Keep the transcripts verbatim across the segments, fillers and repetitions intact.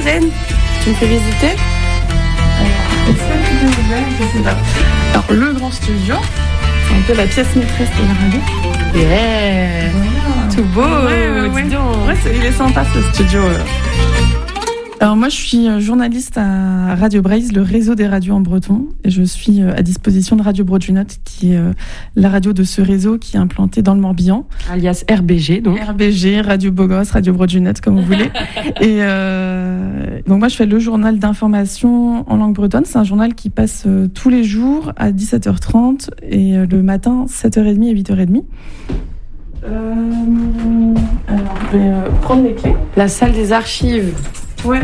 Zen, tu me fais visiter? Est-ce que tu peux ouvrir? Je sais pas. Alors, le grand studio, c'est un peu la pièce maîtresse de la radio. Yeah, voilà. Tout beau. Ouais, ouais, ouais. Dis donc. Ouais, c'est, il est sympa ce studio. Alors moi, je suis journaliste à Radio Braise, le réseau des radios en breton, et je suis à disposition de Radio Broad-Unot, qui est la radio de ce réseau qui est implantée dans le Morbihan. Alias R B G, donc. R B G, Radio Bogos, Radio Broad-Unot, comme vous voulez. Et euh, donc moi, je fais le journal d'information en langue bretonne. C'est un journal qui passe tous les jours à dix-sept heures trente et le matin, sept heures trente et huit heures trente. Euh, alors, je vais euh, prendre les clés. La salle des archives. Ouais.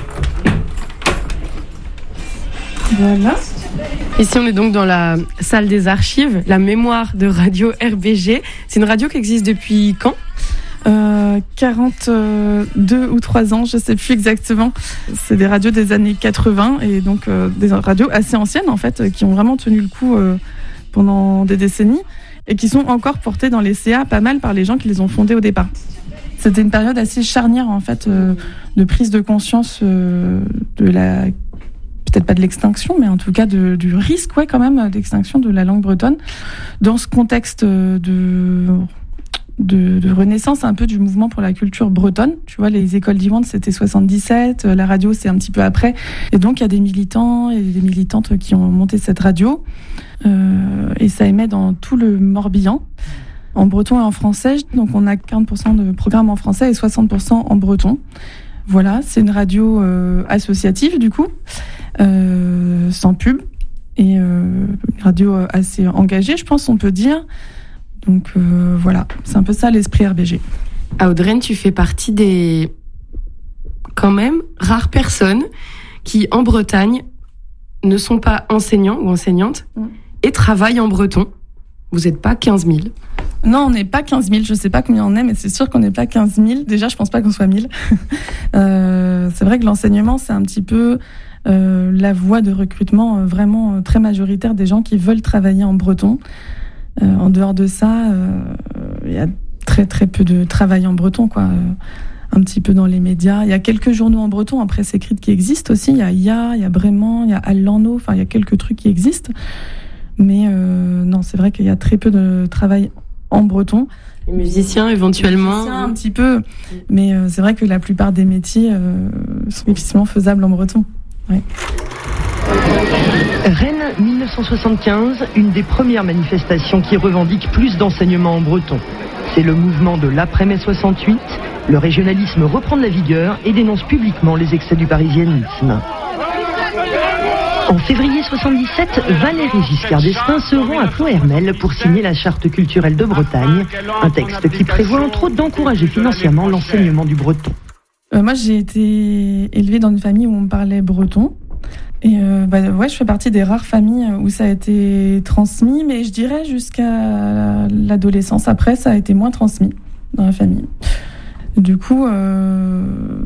Voilà. Ici, on est donc dans la salle des archives, la mémoire de Radio R B G. C'est une radio qui existe depuis quand ? euh, quarante-deux ou trois ans, je ne sais plus exactement. C'est des radios des années quatre-vingts et donc euh, des radios assez anciennes en fait, qui ont vraiment tenu le coup euh, pendant des décennies et qui sont encore portées dans les C A pas mal par les gens qui les ont fondées au départ. C'était une période assez charnière en fait euh, de prise de conscience euh, de la, peut-être pas de l'extinction, mais en tout cas de, du risque, ouais, quand même, d'extinction de la langue bretonne dans ce contexte de, de, de renaissance un peu du mouvement pour la culture bretonne. Tu vois, les écoles d'Yvonne, c'était soixante-dix-sept, la radio, c'est un petit peu après. Et donc, il y a des militants et des militantes qui ont monté cette radio euh, et ça émet dans tout le Morbihan. En breton et en français, donc on a quarante pour cent de programmes en français et soixante pour cent en breton. Voilà, c'est une radio euh, associative du coup, euh, sans pub, et euh, une radio assez engagée, je pense on peut dire. Donc euh, voilà, c'est un peu ça l'esprit R B G. À Audreyne, tu fais partie des, quand même, rares personnes qui, en Bretagne, ne sont pas enseignants ou enseignantes mmh. et travaillent en breton. Vous n'êtes pas quinze mille. Non, on n'est pas quinze mille. Je ne sais pas combien on est, mais c'est sûr qu'on n'est pas quinze mille. Déjà, je ne pense pas qu'on soit mille. euh, c'est vrai que l'enseignement, c'est un petit peu euh, la voie de recrutement euh, vraiment euh, très majoritaire des gens qui veulent travailler en breton. Euh, en dehors de ça, il euh, y a très très peu de travail en breton, quoi. Euh, un petit peu dans les médias. Il y a quelques journaux en breton en presse écrite qui existent aussi. Il y a I A, il y a Brément, il y a Allano. Enfin, il y a quelques trucs qui existent. Mais euh, non, c'est vrai qu'il y a très peu de travail en breton. Les musiciens, éventuellement. Les musiciens, un petit peu. Mais euh, c'est vrai que la plupart des métiers euh, sont difficilement faisables en breton. Ouais. Rennes dix-neuf cent soixante-quinze, une des premières manifestations qui revendique plus d'enseignement en breton. C'est le mouvement de l'après-mai soixante-huit. Le régionalisme reprend de la vigueur et dénonce publiquement les excès du parisianisme. En février soixante-dix-sept, Valéry Giscard d'Estaing se rend à Ploërmel pour signer la Charte culturelle de Bretagne, un texte qui prévoit entre autres d'encourager financièrement l'enseignement du breton. Euh, moi, j'ai été élevée dans une famille où on parlait breton. Et euh, bah, ouais, je fais partie des rares familles où ça a été transmis, mais je dirais jusqu'à l'adolescence. Après, ça a été moins transmis dans la famille. Du coup... Euh...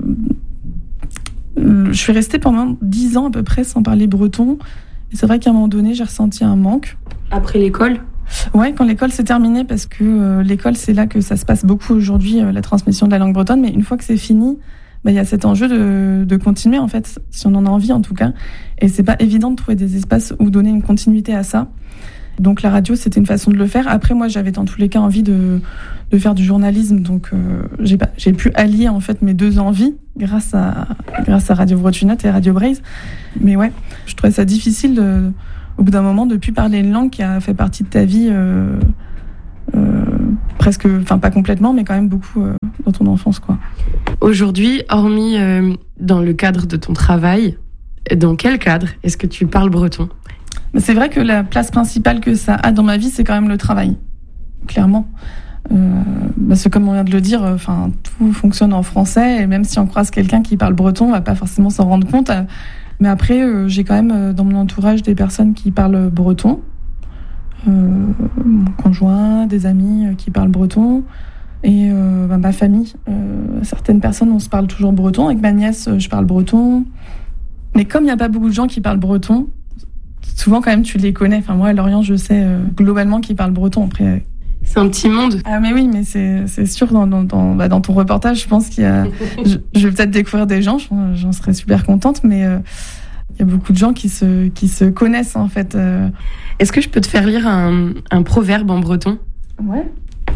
Je suis restée pendant dix ans à peu près sans parler breton. Et c'est vrai qu'à un moment donné, j'ai ressenti un manque. Après l'école ? Ouais, quand l'école s'est terminée, parce que euh, l'école, c'est là que ça se passe beaucoup aujourd'hui, euh, la transmission de la langue bretonne. Mais une fois que c'est fini, bah, y a cet enjeu de, de continuer, en fait, si on en a envie en tout cas. Et c'est pas évident de trouver des espaces où donner une continuité à ça. Donc la radio, c'était une façon de le faire. Après, moi, j'avais dans tous les cas envie de, de faire du journalisme. Donc euh, j'ai, pas, j'ai pu allier en fait mes deux envies grâce à, grâce à Radio Broad-Unot et Radio Braise. Mais ouais, je trouvais ça difficile de, au bout d'un moment de plus parler une langue qui a fait partie de ta vie euh, euh, presque, enfin pas complètement, mais quand même beaucoup euh, dans ton enfance, quoi. Aujourd'hui, hormis euh, dans le cadre de ton travail, dans quel cadre est-ce que tu parles breton ? Mais c'est vrai que la place principale que ça a dans ma vie, c'est quand même le travail, clairement. Euh, parce que comme on vient de le dire, enfin, tout fonctionne en français, et même si on croise quelqu'un qui parle breton, on va pas forcément s'en rendre compte. Mais après, euh, j'ai quand même dans mon entourage des personnes qui parlent breton, euh, mon conjoint, des amis qui parlent breton, et euh, bah, ma famille. Euh, certaines personnes, on se parle toujours breton. Avec ma nièce, je parle breton. Mais comme il n'y a pas beaucoup de gens qui parlent breton, souvent, quand même, tu les connais. Enfin, moi, à Lorient, je sais euh, globalement qu'ils parlent breton. Après, C'est un petit monde. Ah mais oui, mais c'est, c'est sûr, dans, dans, dans, bah dans ton reportage, je pense qu'il y a... je, je vais peut-être découvrir des gens, j'en serais super contente, mais euh, il y a beaucoup de gens qui se, qui se connaissent, en fait. Euh. Est-ce que je peux te faire lire un, un proverbe en breton ? Ouais.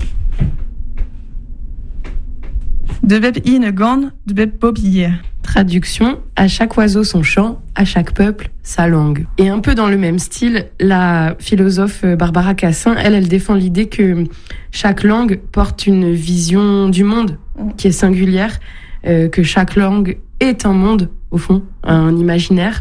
De bep in gone, de bep pop hier. Traduction, à chaque oiseau son chant, à chaque peuple sa langue. Et un peu dans le même style, la philosophe Barbara Cassin, elle, elle défend l'idée que chaque langue porte une vision du monde qui est singulière, euh, que chaque langue est un monde, au fond, un imaginaire.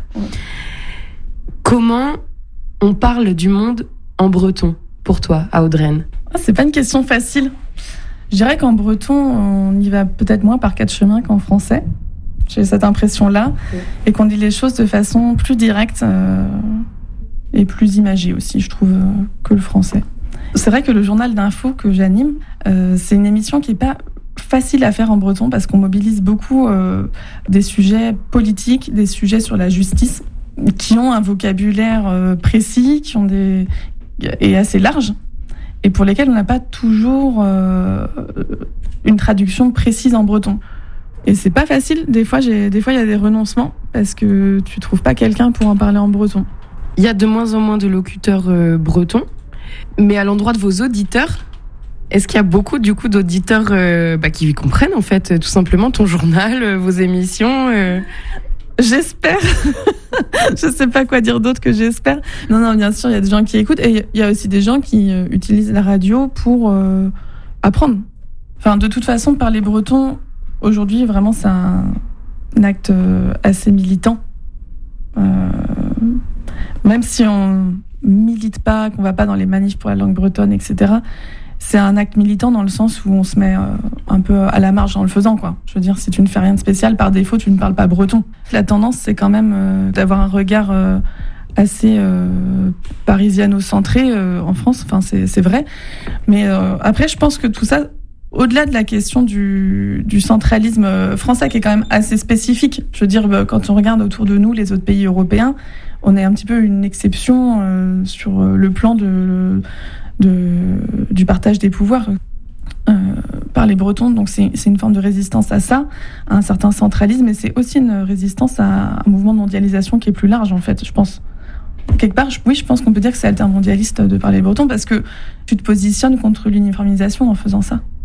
Comment on parle du monde en breton, pour toi, à Audreyne ? Ah, c'est pas une question facile. Je dirais qu'en breton, on y va peut-être moins par quatre chemins qu'en français. J'ai cette impression-là. Oui. Et qu'on dit les choses de façon plus directe euh, et plus imagée aussi, je trouve, euh, que le français. C'est vrai que le journal d'info que j'anime, euh, c'est une émission qui n'est pas facile à faire en breton parce qu'on mobilise beaucoup euh, des sujets politiques, des sujets sur la justice, qui ont un vocabulaire euh, précis, qui ont des... et assez large, et pour lesquels on n'a pas toujours euh, une traduction précise en breton. Et c'est pas facile. Des fois, j'ai, des fois, il y a des renoncements parce que tu trouves pas quelqu'un pour en parler en breton. Il y a de moins en moins de locuteurs euh, bretons, mais à l'endroit de vos auditeurs, est-ce qu'il y a beaucoup du coup d'auditeurs euh, bah, qui comprennent en fait tout simplement ton journal, euh, vos émissions euh... J'espère. Je sais pas quoi dire d'autre que j'espère. Non, non, bien sûr, il y a des gens qui écoutent et il y a aussi des gens qui euh, utilisent la radio pour euh, apprendre. Enfin, de toute façon, parler breton, aujourd'hui, vraiment, c'est un, un acte euh, assez militant. Euh, même si on milite pas, qu'on va pas dans les manifs pour la langue bretonne, et cetera, c'est un acte militant dans le sens où on se met euh, un peu à la marge en le faisant, quoi. Je veux dire, si tu ne fais rien de spécial, par défaut, tu ne parles pas breton. La tendance, c'est quand même euh, d'avoir un regard euh, assez euh, parisiano-centré euh, en France. Enfin, c'est, c'est vrai. Mais euh, après, je pense que tout ça, au-delà de la question du, du centralisme français, qui est quand même assez spécifique. Je veux dire, quand on regarde autour de nous, les autres pays européens, on est un petit peu une exception euh, sur le plan de... De, du partage des pouvoirs euh, par les Bretons. Donc c'est, c'est une forme de résistance à ça, à un certain centralisme, et c'est aussi une résistance à un mouvement de mondialisation qui est plus large, en fait, je pense. Quelque part, je, oui, je pense qu'on peut dire que c'est altermondialiste de parler breton, parce que tu te positionnes contre l'uniformisation en faisant ça.